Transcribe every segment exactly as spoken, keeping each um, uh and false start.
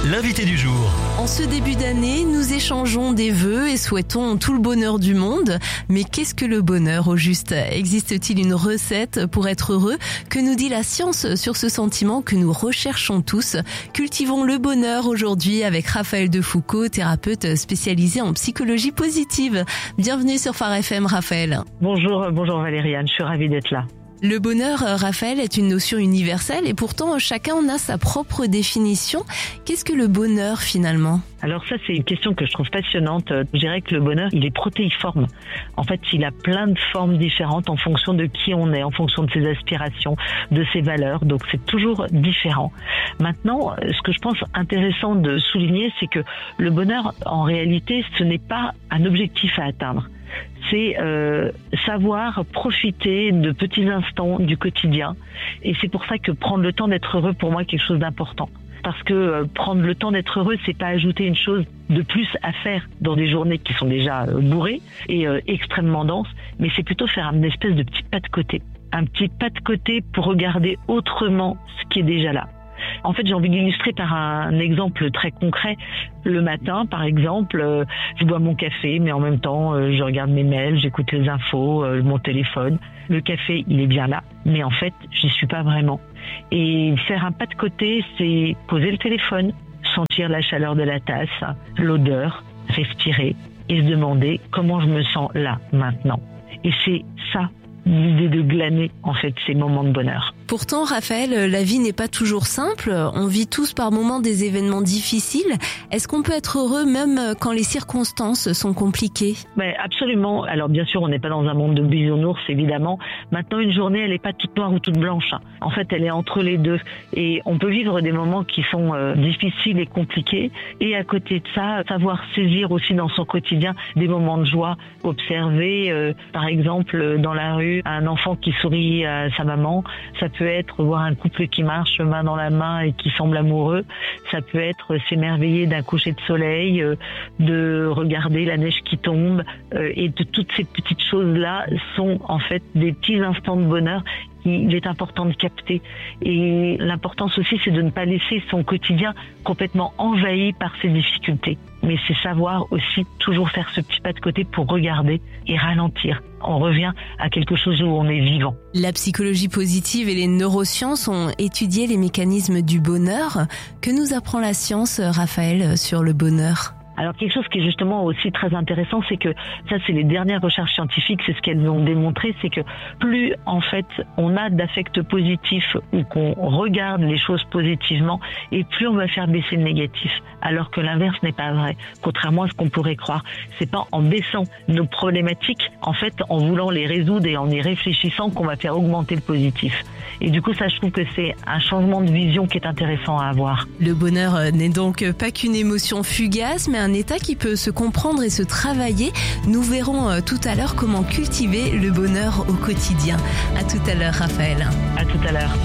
l'invité du jour. En ce début d'année, nous échangeons des vœux et souhaitons tout le bonheur du monde. Mais qu'est-ce que le bonheur au juste ? Existe-t-il une recette pour être heureux ? Que nous dit la science sur ce sentiment que nous recherchons tous ? Cultivons le bonheur aujourd'hui avec Raphaël Defoucault, thérapeute spécialisé en psychologie positive. Bienvenue sur Phare F M, Raphaël. Bonjour, bonjour Valériane, je suis ravie d'être là. Le bonheur, Raphaël, est une notion universelle et pourtant chacun en a sa propre définition. Qu'est-ce que le bonheur finalement ? Alors ça, c'est une question que je trouve passionnante. Je dirais que le bonheur, il est protéiforme. En fait, il a plein de formes différentes en fonction de qui on est, en fonction de ses aspirations, de ses valeurs. Donc c'est toujours différent. Maintenant, ce que je pense intéressant de souligner, c'est que le bonheur, en réalité, ce n'est pas un objectif à atteindre. C'est euh, savoir profiter de petits instants du quotidien. Et c'est pour ça que prendre le temps d'être heureux, pour moi, est quelque chose d'important. Parce que euh, prendre le temps d'être heureux, c'est pas ajouter une chose de plus à faire dans des journées qui sont déjà euh, bourrées et euh, extrêmement denses, mais c'est plutôt faire une espèce de petit pas de côté. Un petit pas de côté pour regarder autrement ce qui est déjà là. En fait, j'ai envie d'illustrer par un exemple très concret. Le matin, par exemple, euh, je bois mon café, mais en même temps, euh, je regarde mes mails, j'écoute les infos, euh, mon téléphone. Le café, il est bien là, mais en fait, j'y suis pas vraiment. Et faire un pas de côté, c'est poser le téléphone, sentir la chaleur de la tasse, l'odeur, respirer et se demander comment je me sens là, maintenant. Et c'est ça, l'idée de glaner, en fait, ces moments de bonheur. Pourtant, Raphaël, la vie n'est pas toujours simple. On vit tous par moments des événements difficiles. Est-ce qu'on peut être heureux même quand les circonstances sont compliquées ? Mais absolument. Alors bien sûr, on n'est pas dans un monde de bisounours, évidemment. Maintenant, une journée, elle n'est pas toute noire ou toute blanche. En fait, elle est entre les deux. Et on peut vivre des moments qui sont euh, difficiles et compliqués. Et à côté de ça, savoir saisir aussi dans son quotidien des moments de joie. Observer, euh, par exemple, dans la rue, un enfant qui sourit à sa maman. Ça peut être voir un couple qui marche main dans la main et qui semble amoureux. Ça peut être s'émerveiller d'un coucher de soleil, euh, de regarder la neige qui tombe. Euh, et de toutes ces petites choses-là sont en fait des petits instants de bonheur qu'il est important de capter. Et l'importance aussi, c'est de ne pas laisser son quotidien complètement envahi par ses difficultés. Mais c'est savoir aussi toujours faire ce petit pas de côté pour regarder et ralentir. On revient à quelque chose où on est vivant. La psychologie positive et les neurosciences ont étudié les mécanismes du bonheur. Que nous apprend la science, Raphaël, sur le bonheur ? Alors quelque chose qui est justement aussi très intéressant, c'est que ça c'est les dernières recherches scientifiques, c'est ce qu'elles ont démontré, c'est que plus en fait on a d'affects positifs ou qu'on regarde les choses positivement, et plus on va faire baisser le négatif. Alors que l'inverse n'est pas vrai, contrairement à ce qu'on pourrait croire. C'est pas en baissant nos problématiques, en fait en voulant les résoudre et en y réfléchissant qu'on va faire augmenter le positif. Et du coup ça je trouve que c'est un changement de vision qui est intéressant à avoir. Le bonheur n'est donc pas qu'une émotion fugace, mais un Un état qui peut se comprendre et se travailler. Nous verrons tout à l'heure comment cultiver le bonheur au quotidien. À tout à l'heure, Raphaël. À tout à l'heure.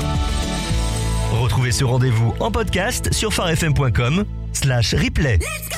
Retrouvez ce rendez-vous en podcast sur pharefm point com slash replay.